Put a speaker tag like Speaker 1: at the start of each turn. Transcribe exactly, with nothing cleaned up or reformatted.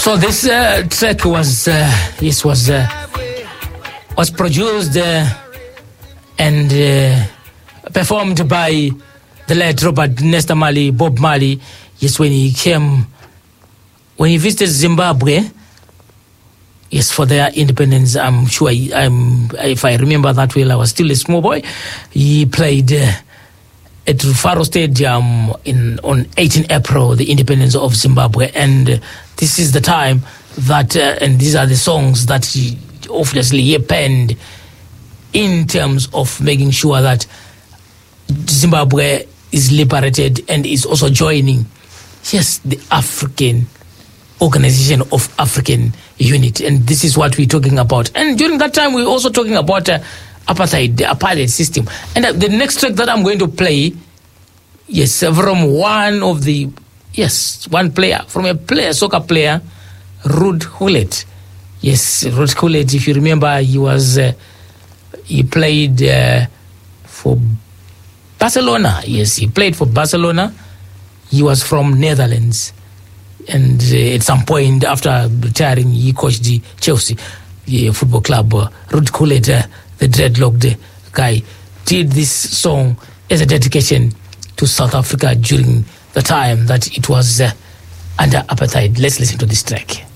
Speaker 1: So this uh, track was uh, this was uh, was produced uh, and uh, performed by the late Robert Nesta Marley, Bob Marley. Yes, when he came, when he visited Zimbabwe. Yes, for their independence. I'm sure. I, I'm if I remember that well, I was still a small boy. He played uh, at Rufaro Stadium in on eighteenth April, the independence of Zimbabwe, and uh, this is the time that, uh, and these are the songs that he obviously he penned in terms of making sure that Zimbabwe is liberated and is also joining, yes, the African Organization of African Unity, and this is what we're talking about. And during that time, we're also talking about uh, apartheid, the apartheid system. And uh, the next track that I'm going to play, yes, from one of the, yes, one player, from a player, soccer player, Ruud Gullit. Yes, Ruud Gullit, if you remember, he was, uh, he played uh, for Barcelona. Yes, he played for Barcelona. He was from Netherlands. And uh, at some point after retiring, he coached the Chelsea the football club. Uh, Ruud Gullit, uh, the dreadlocked guy, did this song as a dedication to South Africa during the time that it was uh, under apartheid. Let's listen to this track.